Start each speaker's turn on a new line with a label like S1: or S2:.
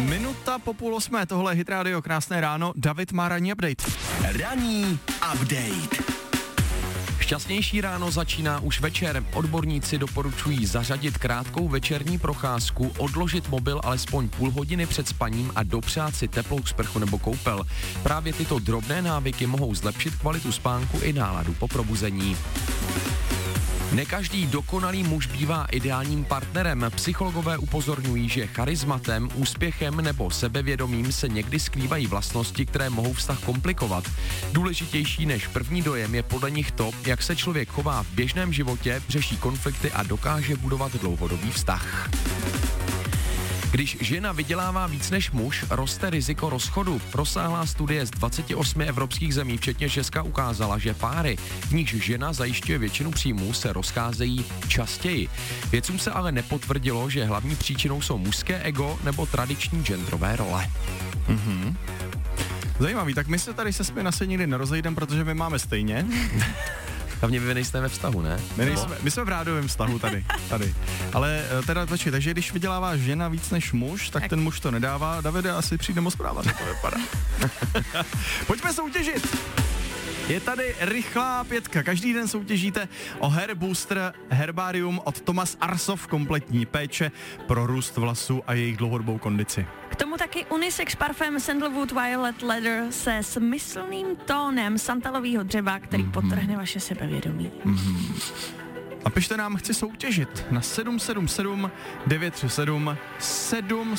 S1: Minuta po 7:30, tohle je Hit Radio, krásné ráno, David má ranní update.
S2: Ranní update.
S3: Šťastnější ráno začíná už večer. Odborníci doporučují zařadit krátkou večerní procházku, odložit mobil alespoň půl hodiny před spaním a dopřát si teplou sprchu nebo koupel. Právě tyto drobné návyky mohou zlepšit kvalitu spánku i náladu po probuzení. Ne každý dokonalý muž bývá ideálním partnerem. Psychologové upozorňují, že charizmatem, úspěchem nebo sebevědomím se někdy skrývají vlastnosti, které mohou vztah komplikovat. Důležitější než první dojem je podle nich to, jak se člověk chová v běžném životě, řeší konflikty a dokáže budovat dlouhodobý vztah. Když žena vydělává víc než muž, roste riziko rozchodu. Rozsáhlá studie z 28 evropských zemí, včetně Česka, ukázala, že páry, v nichž žena zajišťuje většinu příjmů, se rozcházejí častěji. Vědcům se ale nepotvrdilo, že hlavní příčinou jsou mužské ego nebo tradiční genderové role.
S1: Zajímavý, tak my se tady se Smi asi nikdy nerozejdeme, protože my máme stejně.
S3: Hlavně vy nejste ve vztahu, ne?
S1: My jsme v rádovém vztahu tady. Ale teda počkej, takže když vydělává žena víc než muž, tak ten muž to nedává. Davide, asi přijde moc zpráva, to vypadá. Pojďme soutěžit! Je tady rychlá 5. Každý den soutěžíte o Hair Booster Herbarium od Thomas Arsov, kompletní péče pro růst vlasů a jejich dlouhodobou kondici.
S4: K tomu taky unisex parfém Sandalwood Violet Leather se smyslným tónem santalového dřeva, který podtrhne vaše sebevědomí.
S1: A pište nám, chci soutěžit na 777 937